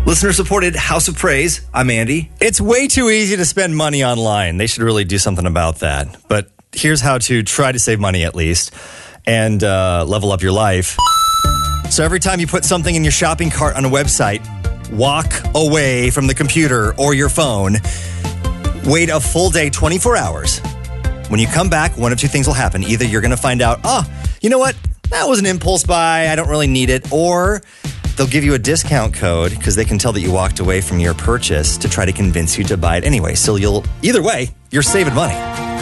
Listener-supported House of Praise. I'm Andy. It's way too easy to spend money online. They should really do something about that. But here's how to try to save money at least and level up your life. So every time you put something in your shopping cart on a website, walk away from the computer or your phone. Wait a full day, 24 hours. When you come back, one of two things will happen. Either you're going to find out, you know what? That was an impulse buy. I don't really need it. Or they'll give you a discount code because they can tell that you walked away from your purchase to try to convince you to buy it anyway. So either way, you're saving money.